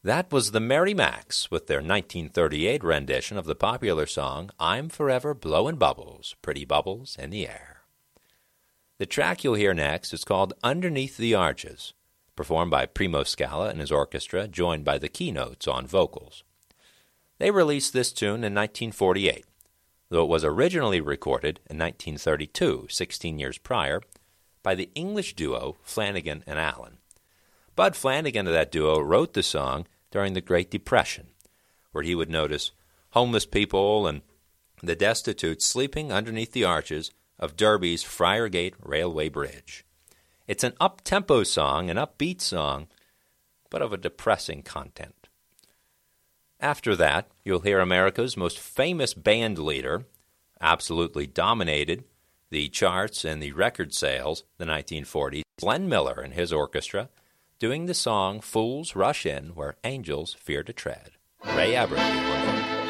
That was the Merry Macks with their 1938 rendition of the popular song, I'm Forever Blowin' Bubbles, Pretty Bubbles in the Air. The track you'll hear next is called Underneath the Arches, performed by Primo Scala and his orchestra, joined by the Keynotes on vocals. They released this tune in 1948, though it was originally recorded in 1932, 16 years prior, by the English duo Flanagan and Allen. Bud Flanagan of that duo wrote the song during the Great Depression, where he would notice homeless people and the destitute sleeping underneath the arches of Derby's Friargate Railway Bridge. It's an up-tempo song, an upbeat song, but of a depressing content. After that, you'll hear America's most famous band leader, absolutely dominated the charts and the record sales in the 1940s, Glenn Miller and his orchestra, doing the song Fools Rush In Where Angels Fear to Tread. Ray Abercrombie on vocals.